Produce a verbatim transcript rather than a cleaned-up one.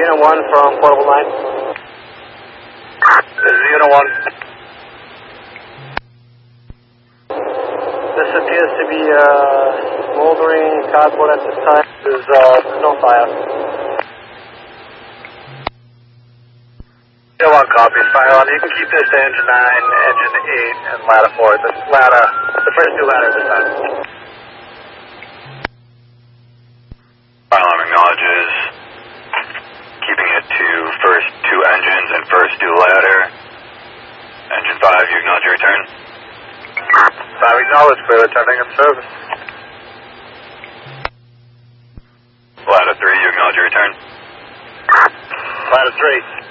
Unit one from Portable nine. This is Unit one. This appears to be uh, smoldering cardboard at this time. There's uh, no fire. Unit one copies, fire on. You can keep this to engine nine, engine eight, and ladder four. The ladder, the first two ladders this time. Fire alarm acknowledges keeping it to first two engines and first two ladder. Engine five, you acknowledge your return. Five acknowledged, we're returning in service. Ladder three, you acknowledge your return. Ladder three.